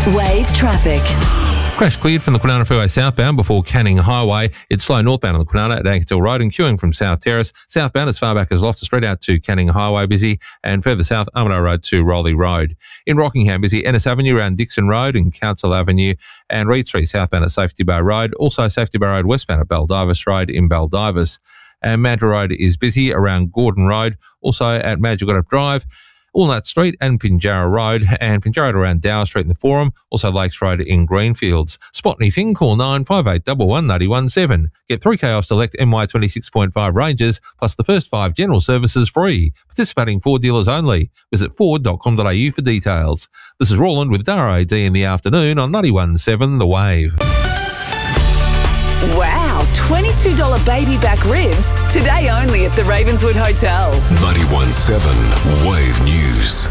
Wave traffic. Crash cleared from the Kwinana Freeway southbound before Canning Highway. It's slow northbound on the Kwinana at Ankersdale Road and queuing from South Terrace. Southbound as far back as Loftus Street out to Canning Highway busy, and further south Armadale Road to Rowley Road. In Rockingham busy, Ennis Avenue around Dixon Road and Council Avenue, and Reed Street southbound at Safety Bay Road. Also Safety Bay Road westbound at Baldivis Road in Baldivis. And Manta Road is busy around Gordon Road, also at Madgegoddap Drive, Walnut Street and Pinjarra Road, and Pinjarra Road around Dower Street in the Forum, also Lakes Road in Greenfields. Spot anything, call 95811 Get 3K off select MY 26.5 ranges, plus the first 5 general services free. Participating Ford dealers only. Visit ford.com.au for details. This is Roland with WAD in the afternoon on 91.7 The Wave. Wow, $22 baby back ribs, today only at the Ravenswood Hotel. 91.7 Wave News.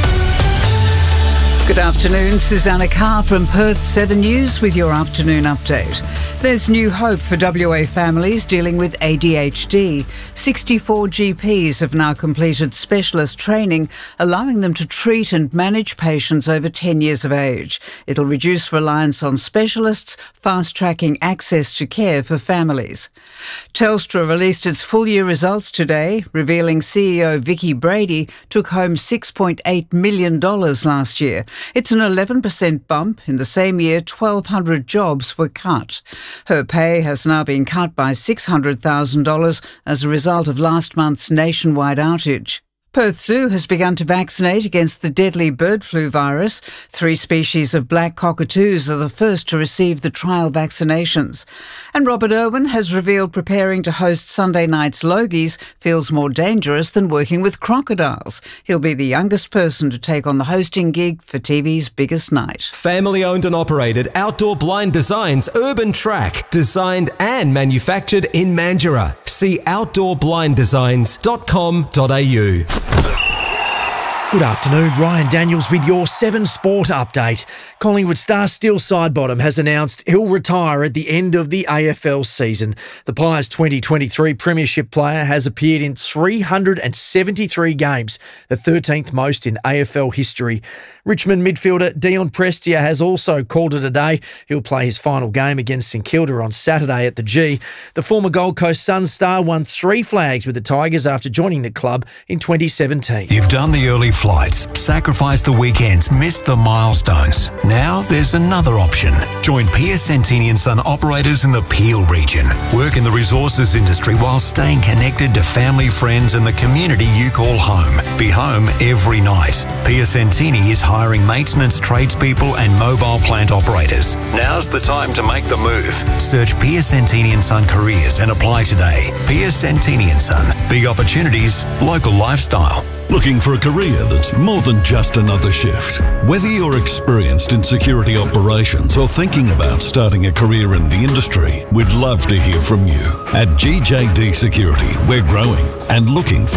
Good afternoon, Susanna Carr from Perth 7 News with your afternoon update. There's new hope for WA families dealing with ADHD. 64 GPs have now completed specialist training, allowing them to treat and manage patients over 10 years of age. It'll reduce reliance on specialists, fast-tracking access to care for families. Telstra released its full-year results today, revealing CEO Vicky Brady took home $6.8 million last year. It's an 11% bump. In the same year, 1,200 jobs were cut. Her pay has now been cut by $600,000 as a result of last month's nationwide outage. Perth Zoo has begun to vaccinate against the deadly bird flu virus. 3 species of black cockatoos are the first to receive the trial vaccinations. And Robert Irwin has revealed preparing to host Sunday night's Logies feels more dangerous than working with crocodiles. He'll be the youngest person to take on the hosting gig for TV's biggest night. Family owned and operated Outdoor Blind Designs Urban Track, designed and manufactured in Mandurah. See outdoorblindesigns.com.au. Good afternoon, Ryan Daniels with your 7 Sport update. Collingwood star Steele Sidebottom has announced he'll retire at the end of the AFL season. The Pies 2023 Premiership player has appeared in 373 games, the 13th most in AFL history. Richmond midfielder Dion Prestia has also called it a day. He'll play his final game against St Kilda on Saturday at the G. The former Gold Coast Suns star won 3 flags with the Tigers after joining the club in 2017. You've done the early flights, sacrificed the weekends, missed the milestones. Now there's another option. Join Pierce Santini & Son operators in the Peel region. Work in the resources industry while staying connected to family, friends and the community you call home. Be home every night. Pierce Santini is hiring maintenance tradespeople and mobile plant operators. Now's the time to make the move. Search Pierce Santini & Son Careers and apply today. Pierce Santini & Son. Big opportunities, local lifestyle. Looking for a career that's more than just another shift? Whether you're experienced in security operations or thinking about starting a career in the industry, we'd love to hear from you. At GJD Security, we're growing and looking for